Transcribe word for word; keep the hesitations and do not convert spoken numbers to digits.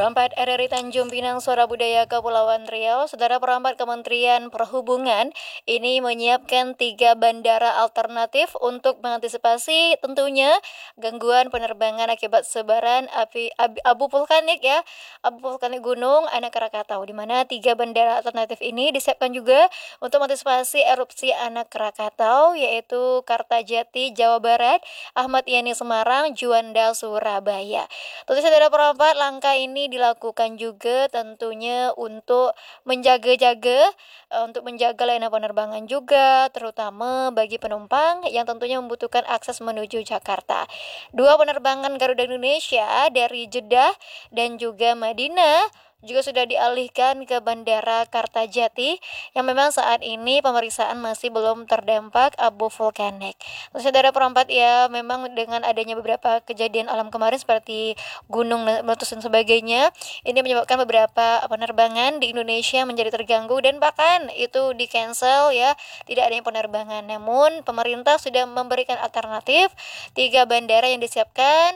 Perompak R R I Tanjung Pinang Suara Budaya Kepulauan Riau, Saudara Perompak Kementerian Perhubungan ini menyiapkan tiga bandara alternatif untuk mengantisipasi tentunya gangguan penerbangan akibat sebaran api, abu, abu vulkanik ya, abu vulkanik Gunung Anak Krakatau, di mana tiga bandara alternatif ini disiapkan juga untuk mengantisipasi erupsi Anak Krakatau, yaitu Kartajati Jawa Barat, Ahmad Yani Semarang, Juanda Surabaya. Tentu saudara perompak, langkah ini dilakukan juga tentunya untuk menjaga-jaga, untuk menjaga layanan penerbangan juga, terutama bagi penumpang yang tentunya membutuhkan akses menuju Jakarta. Dua penerbangan Garuda Indonesia dari Jeddah dan juga Madinah juga sudah dialihkan ke Bandara Kartajati yang memang saat ini pemeriksaan masih belum terdampak abu vulkanik. Terus saudara perompak ya, memang dengan adanya beberapa kejadian alam kemarin seperti gunung meletus dan sebagainya, ini menyebabkan beberapa penerbangan di Indonesia menjadi terganggu dan bahkan itu di cancel ya, tidak adanya penerbangan. Namun pemerintah sudah memberikan alternatif tiga bandara yang disiapkan